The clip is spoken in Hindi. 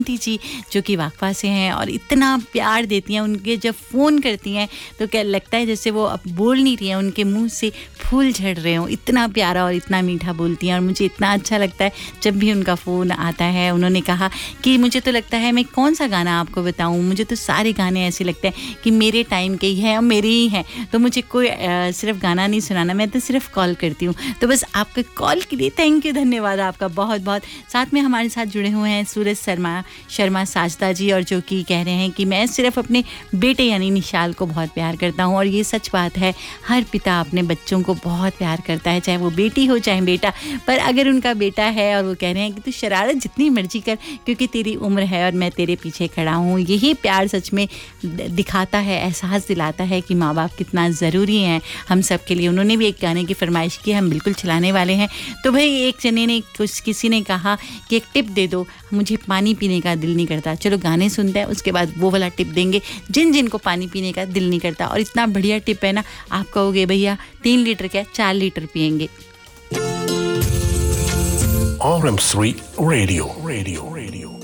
आंटी जी जो कि वाकवा से हैं और इतना प्यार देती हैं। उनके जब फ़ोन करती हैं तो क्या लगता है जैसे वो अब बोल नहीं रही हैं, उनके मुंह से फूल झड़ रहे हों। इतना प्यारा और इतना मीठा बोलती हैं और मुझे इतना अच्छा लगता है जब भी उनका फ़ोन आता है। उन्होंने कहा कि मुझे तो लगता है मैं कौन सा गाना आपको बताऊं, मुझे तो सारे गाने ऐसे लगते हैं कि मेरे टाइम के ही हैं और मेरे ही हैं, तो मुझे कोई सिर्फ गाना नहीं सुनाना, मैं तो सिर्फ कॉल करती हूँ। तो बस आपके कॉल के लिए थैंक यू, धन्यवाद आपका बहुत बहुत। साथ में हमारे साथ जुड़े हुए हैं सूरज शर्मा साजदा जी, और जो कि कह रहे हैं कि मैं सिर्फ अपने बेटे यानी निशाल को बहुत प्यार करता हूं। और ये सच बात है, हर पिता अपने बच्चों को बहुत प्यार करता है, चाहे वो बेटी हो चाहे बेटा। पर अगर उनका बेटा है और वो कह रहे हैं कि तू शरारत जितनी मर्जी कर क्योंकि तेरी उम्र है और मैं तेरे पीछे खड़ा हूँ, यही प्यार सच में दिखाता है, एहसास दिलाता है कि माँ बाप कितना ज़रूरी हैं हम सब के लिए। उन्होंने भी एक गाने की फरमाइश की, हम बिल्कुल चलाने वाले हैं। तो भाई एक जने ने किसी ने कहा कि एक टिप दे दो, मुझे पानी पीने का दिल नहीं करता। चलो गाने सुनते हैं, उसके बाद वो वाला टिप देंगे जिनको पानी पीने का दिल नहीं करता। और इतना बढ़िया टिप है ना, आप कहोगे भैया 3 लीटर क्या 4 लीटर पिएंगे। RM3 Radio.